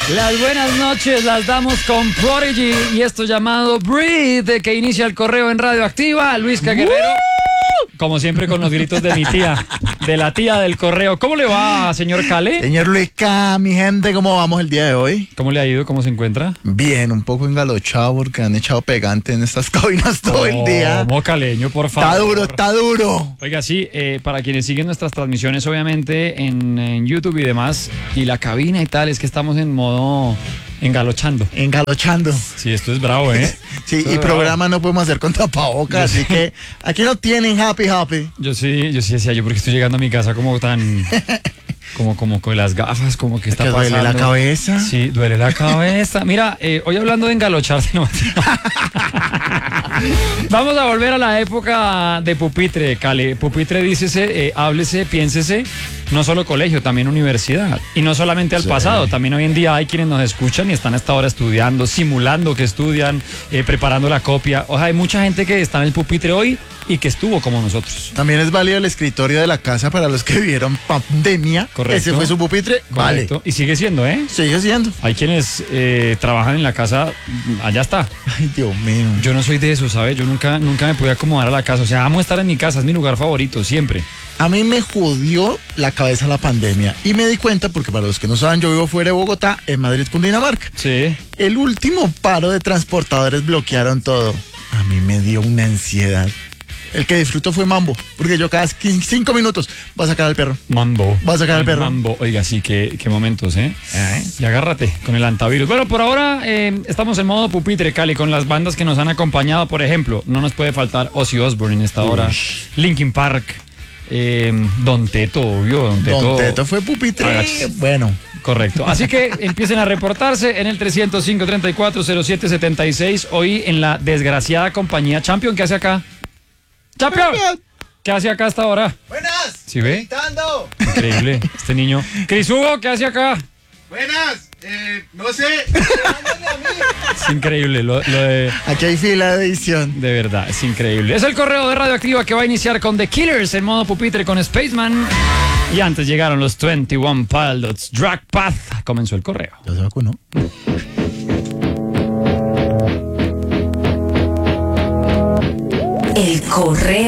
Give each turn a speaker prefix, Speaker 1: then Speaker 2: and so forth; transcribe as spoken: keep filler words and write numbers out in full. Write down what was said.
Speaker 1: Las buenas noches las damos con Prodigy y esto llamado Breathe, que inicia el correo en Radioactiva. Luis Guerrero, como siempre con los gritos de mi tía, de la tía del correo. ¿Cómo le va, señor Cale?
Speaker 2: Señor Luis K, mi gente, ¿cómo vamos el día de hoy?
Speaker 1: ¿Cómo le ha ido? ¿Cómo se encuentra?
Speaker 2: Bien, un poco engalochado porque han echado pegante en estas cabinas todo
Speaker 1: oh,
Speaker 2: el día.
Speaker 1: Como caleño, por favor.
Speaker 2: Está duro, está duro.
Speaker 1: Oiga, sí, eh, para quienes siguen nuestras transmisiones, obviamente, en, en YouTube y demás, y la cabina y tal, es que estamos en modo engalochando.
Speaker 2: Engalochando.
Speaker 1: Sí, esto es bravo, ¿eh?
Speaker 2: Sí,
Speaker 1: esto
Speaker 2: y programa
Speaker 1: bravo.
Speaker 2: No podemos hacer con tapabocas, así que aquí no tienen happy, happy.
Speaker 1: Yo sí, yo sí decía, yo porque estoy llegando a mi casa como tan... Como, como con las gafas, como que está
Speaker 2: ¿Que
Speaker 1: pasando.
Speaker 2: duele la cabeza?
Speaker 1: Sí, duele la cabeza. Mira, eh, hoy hablando de engalocharse, no. Vamos a volver a la época de pupitre, Cale. Pupitre, dícese, eh, háblese, piénsese, no solo colegio, también universidad. Y no solamente al
Speaker 2: Sí.
Speaker 1: pasado, también hoy en día hay quienes nos escuchan y están hasta ahora estudiando, simulando que estudian, eh, preparando la copia. O sea, hay mucha gente que está en el pupitre hoy y que estuvo como nosotros.
Speaker 2: También es válido el escritorio de la casa para los que vivieron pandemia.
Speaker 1: Correcto.
Speaker 2: Ese fue su pupitre,
Speaker 1: Correcto.
Speaker 2: vale.
Speaker 1: Y sigue siendo, ¿eh?
Speaker 2: Sigue siendo.
Speaker 1: Hay quienes eh, trabajan en la casa, allá está.
Speaker 2: Ay, Dios mío.
Speaker 1: Yo no soy de eso, ¿sabes? Yo nunca, nunca me pude acomodar a la casa. O sea, amo estar en mi casa, es mi lugar favorito, siempre.
Speaker 2: A mí me jodió la cabeza la pandemia y me di cuenta, porque para los que no saben, yo vivo fuera de Bogotá, en Madrid, Cundinamarca.
Speaker 1: Sí.
Speaker 2: El último paro de transportadores bloquearon todo. A mí me dio una ansiedad. El que disfrutó fue Mambo, porque yo cada cinco minutos va a sacar al perro.
Speaker 1: Mambo.
Speaker 2: Va a sacar al perro.
Speaker 1: Mambo. Oiga, sí, qué, qué momentos, ¿eh?
Speaker 2: Ay.
Speaker 1: Y agárrate con el antivirus. Bueno, por ahora eh, estamos en modo pupitre, Cali, con las bandas que nos han acompañado. Por ejemplo, no nos puede faltar Ozzy Osbourne en esta hora.
Speaker 2: Ush.
Speaker 1: Linkin Park. Eh, Don Teto, obvio. Don Teto.
Speaker 2: Don Teto fue pupitre.
Speaker 1: Agachis.
Speaker 2: Bueno.
Speaker 1: Correcto. Así que empiecen a reportarse en el trescientos cinco, treinta y cuatro, cero siete setenta y seis. Hoy en la desgraciada compañía Champion. ¿Qué hace acá? ¡Champion! ¿Qué hace acá hasta ahora?
Speaker 3: Buenas.
Speaker 1: ¿Sí ve?
Speaker 3: Gritando.
Speaker 1: Increíble, este niño. Cris Hugo, ¿qué hace acá?
Speaker 3: Buenas. Eh, no sé.
Speaker 1: Es increíble, lo, lo de...
Speaker 2: Aquí hay fila de edición.
Speaker 1: De verdad, es increíble. Es el correo de Radioactiva que va a iniciar con The Killers en modo pupitre con Spaceman. Y antes llegaron los veintiuno Pilots. Drag Path. Comenzó el correo.
Speaker 2: ¿Ya se vacunó?
Speaker 4: El correo.